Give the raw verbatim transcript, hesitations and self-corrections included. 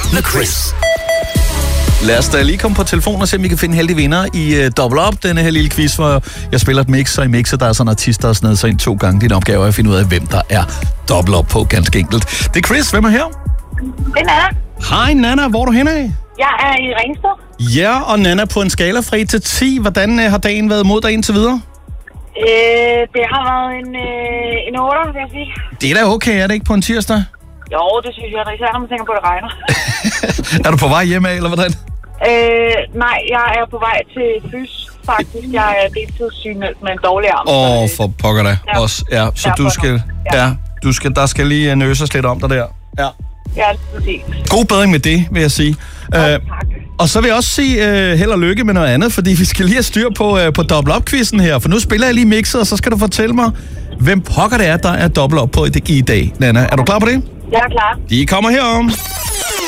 med Chris. Lad os da lige komme på telefonen og se, om vi kan finde en heldig vinder i uh, Double Up, denne her lille quiz, hvor jeg spiller et mix, og i mixet der er sådan artister og sådan noget, så ind to gange. Din opgave er at finde ud af, hvem der er Double Up på, ganske enkelt. Det er Chris, hvem er her? Det er Nana. Hej Nana, hvor er du henne af? Jeg er i Ringsted. Ja, og Nana, på en skala fra et til ti, hvordan uh, har dagen været mod dig indtil videre? Øh, det har været en, øh, en otter, vil jeg sige. Det er da okay, er det ikke på en tirsdag? Jo, det synes jeg, især når man tænker på, at det regner. Er du på vej hjemme af, eller hvordan? Øh, nej, jeg er på vej til fys, faktisk. Jeg er deltidssygemeldt med en dårlig arm. Åh, oh, for pokker da. Ja. Også, ja. Så Derfor du skal, ja. ja, du skal, der skal lige nøses lidt om dig der. Ja. Ja, præcis. God bedring med det, vil jeg sige. Oh, uh, tak. og så vil jeg også sige uh, held og lykke med noget andet, fordi vi skal lige have styr på, uh, på Double Up-quizzen her. For nu spiller jeg lige mixet, og så skal du fortælle mig, hvem pokker det er, der er Double Up på i, i dag, Nana. Er du klar på det? Jeg er klar. De kommer herom.